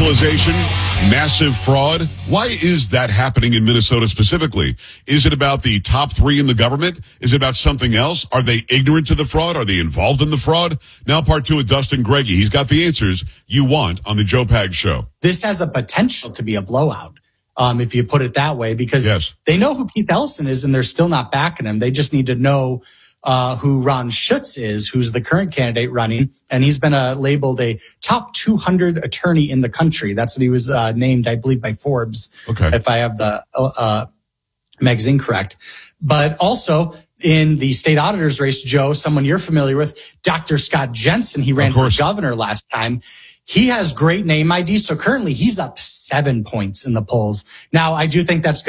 Radicalization, massive fraud. Why is that happening in Minnesota specifically? Is it about the top three in the government? Is it about something else? Are they ignorant to the fraud? Are they involved in the fraud? Now part two with Dustin Greggy. He's got the answers you want on the Joe Pags Show. This has a potential to be a blowout, if you put it that way, because they know who Keith Ellison is and they're still not backing him. They just need to know who Ron Schutz is, who's the current candidate running. And he's been labeled a top 200 attorney in the country. That's what he was named, I believe, by Forbes, if I have the magazine correct. But also in the state auditor's race, Joe, someone you're familiar with, Dr. Scott Jensen, he ran for governor last time. He has great name ID. So currently he's up 7 points in the polls. Now, I do think that's good.